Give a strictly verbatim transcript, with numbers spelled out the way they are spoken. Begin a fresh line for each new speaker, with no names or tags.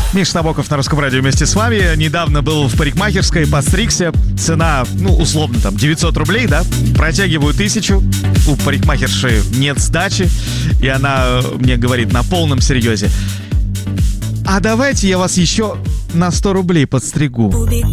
Миша Набоков на Русском радио вместе с вами. Недавно был в парикмахерской, подстригся. Цена, ну, условно, там, девятьсот рублей, да? Протягиваю тысячу. У парикмахерши нет сдачи. И она мне говорит на полном серьезе: а давайте я вас еще на сто рублей подстригу.